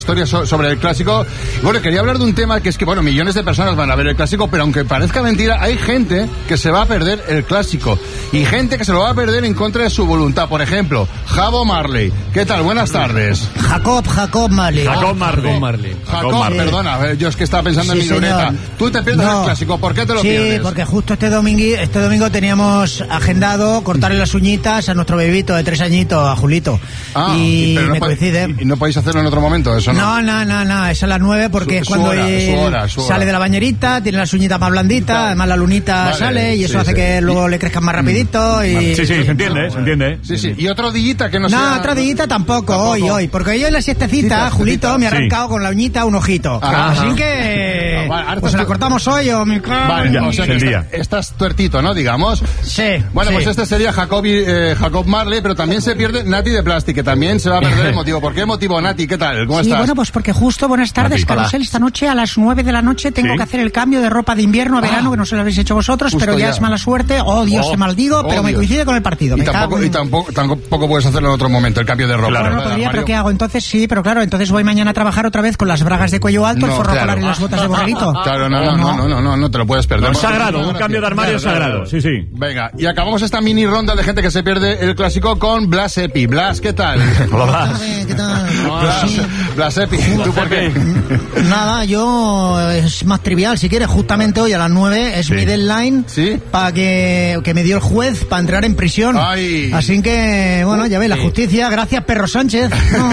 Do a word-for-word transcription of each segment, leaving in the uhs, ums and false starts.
Historia so- sobre el clásico. Bueno, quería hablar de un tema que es que, bueno, millones de personas van a ver el clásico, pero aunque parezca mentira, hay gente que se va a perder el clásico y gente que se lo va a perder en contra de su voluntad. Por ejemplo, Jabo Marley. ¿Qué tal? Buenas tardes. Jacob, Jacob Marley. Jacob Marley. Jacob Marley. Jacob, Marley. perdona, a ver, yo es que estaba pensando Sí, en mi señor. libreta. Tú te pierdes No. el clásico, ¿por qué te lo sí, pierdes? Sí, porque justo este domingo, este domingo teníamos agendado cortarle las uñitas a nuestro bebito de tres añitos, a Julito. Ah, y pero no me po- coincide. ¿Y no podéis hacerlo en otro momento? Eso no. No, no, no, no, es a las nueve porque Su- es cuando su hora, él su hora, su hora. sale de la bañerita, tiene las uñitas más blanditas, además la lunita Vale, sale y eso sí, hace sí. que Y- luego le crezcan más rapidito y... Sí, sí, se entiende, se entiende. Sí, sí. Y otro dillita que no sea... No, otra dillita tampoco, Tampoco. hoy, hoy. Porque yo en la siestecita, Julito, me ha Sí. arrancado con la uñita un ojito. Ajá. Así que... Ah, vale, ahora pues estás la tú- cortamos hoy o mi... Vale, Ya, o sea es que el está- día. estás tuertito, ¿no? Digamos. Sí. Bueno, sí. pues este sería Jacob, eh, Jacob Marley, pero también se pierde Nati de Plastic, que también se va a perder el motivo. ¿Por qué motivo, Nati? ¿Qué tal? ¿Cómo Sí, estás? bueno, pues porque justo, buenas tardes, Nati, hola. Carrusel, esta noche a las nueve de la noche tengo Sí. que hacer el cambio de ropa de invierno a verano, Ah. que no se lo habéis hecho vosotros, Justo pero ya, ya. es mala suerte, oh Dios, Oh, te maldigo, oh, pero me Dios. coincide con el partido. Y me tampoco, cago en- y tampoco, tampoco puedes hacerlo en otro momento, el cambio de ropa. Claro. Bueno, ¿verdad, podría, pero Mario? ¿qué hago? Entonces sí, pero claro, entonces voy mañana a trabajar otra vez con las bragas de cuello alto, el No, forro claro. polar y las botas de borreguito. Claro, no, no, no, no, no, no, no te lo puedes perder. No, es Bueno, sagrado, un gracias. cambio de armario Claro, claro, sagrado. Sí, sí. Venga, y acabamos esta mini ronda de gente que se pierde el clásico con Blas Epi. Blas, ¿qué tal? Hola, Blas. Eh, ¿Qué tal? Blas, Sí. Blas Epi, ¿tú por qué? Nada, yo es más trivial, si quieres, justamente hoy a las nueve es Sí. mi deadline ¿Sí? para que, que me dio el juez para entrar en prisión. Ay. Así que, bueno, ya ves, la justicia, gracias Perro Sánchez.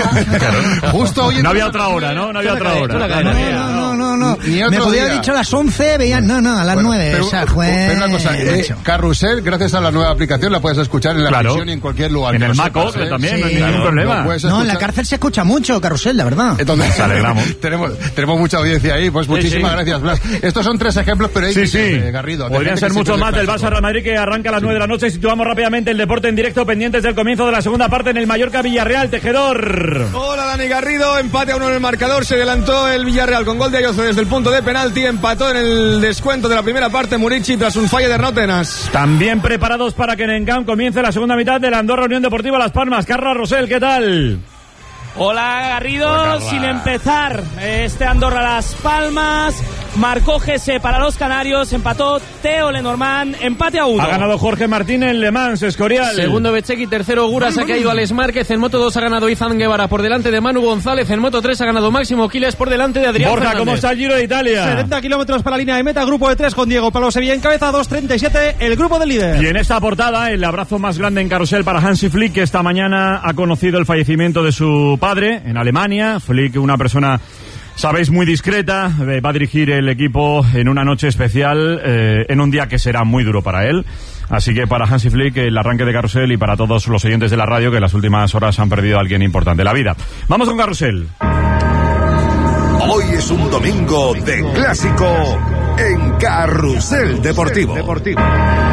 No, Justo hoy... No había otra hora, ¿no? No había otra hora. no, no, no, no. Ni Me otro podía día. haber dicho a las once, veían, no, no, a las Bueno, nueve. pero, o sea, pero juez... una cosa, eh, macho. Carrusel, gracias a la nueva aplicación, la puedes escuchar en la Claro. prisión y en cualquier lugar. En que el lo Maco, sepas, que ¿eh? también, no hay Sí. ningún Lo problema. puedes No, en la escuchar. cárcel se escucha mucho, Carrusel, de verdad. Entonces, Nos alegramos. tenemos, tenemos mucha audiencia ahí, pues muchísimas sí. gracias, Blas. Estos son tres ejemplos, pero hay Sí, que- sí. eh, Garrido. de Podrían gente ser que se muchos pierde más el del clásico. Barça Real Madrid, que arranca a las nueve de la noche. Situamos rápidamente el deporte en directo, pendientes del comienzo de la segunda parte en el Mallorca Villarreal. Tejedor. Hola Dani Garrido, empate a uno en el marcador, se adelantó el Villarreal con gol de Ayoce desde el punto de penalti, empató en el descuento de la primera parte Murici tras un fallo de Rótenas. También preparados para que en Encamp comience la segunda mitad de la Andorra Unión Deportiva Las Palmas. Carla Rosell, ¿qué tal? Hola Garrido, Hola, Carla. sin empezar este Andorra Las Palmas, marcó Gese para los canarios, empató Teo Lenormand, empate a uno. Ha ganado Jorge Martín en Le Mans, Escorial. Segundo Bechequi, tercero Guras, ha caído Alex Márquez, en Moto dos ha ganado Izan Guevara por delante de Manu González, en Moto tres ha ganado Máximo Quiles por delante de Adrián Borja, Fernández. ¿cómo está el Giro de Italia? setenta kilómetros para la línea de meta, grupo de tres con Diego Pablo Sevilla en cabeza, dos treinta y siete, el grupo del líder. Y en esta portada, el abrazo más grande en carrusel para Hansi Flick, que esta mañana ha conocido el fallecimiento de su padre en Alemania. Flick, una persona, sabéis, muy discreta, eh, va a dirigir el equipo en una noche especial, eh, en un día que será muy duro para él. Así que para Hansi Flick, el arranque de carrusel, y para todos los oyentes de la radio que en las últimas horas han perdido a alguien importante en la vida. Vamos con carrusel. Hoy es un domingo de clásico en Carrusel Deportivo.